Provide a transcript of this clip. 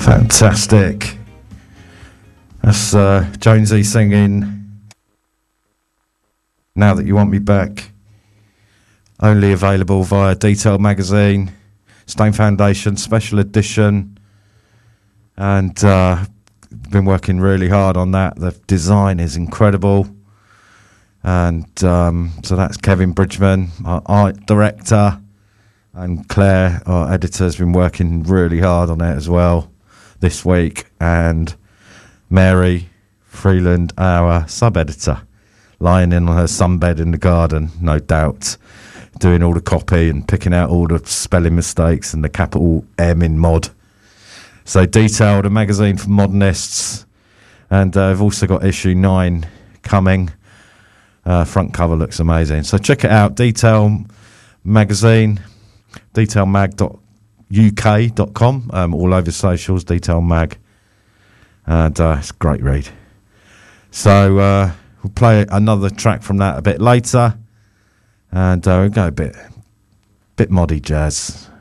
Fantastic. That's Jonesy singing Now That You Want Me Back. Only available via Detail Magazine, Stone Foundation Special Edition. And been working really hard on that. The design is incredible. And so that's Kevin Bridgman, our art director. And Claire, our editor, has been working really hard on it as well this week. And Mary Freeland, our sub-editor, lying in on her sunbed in the garden, no doubt, doing all the copy and picking out all the spelling mistakes and the capital M in mod. So Detailed, a magazine for modernists. And I've also got issue 9 coming. Front cover looks amazing. So check it out, Detail Magazine, detailmag.uk.com, all over socials, Detail Mag. And it's a great read. So we'll play another track from that a bit later. And we'll go a bit moddy jazz.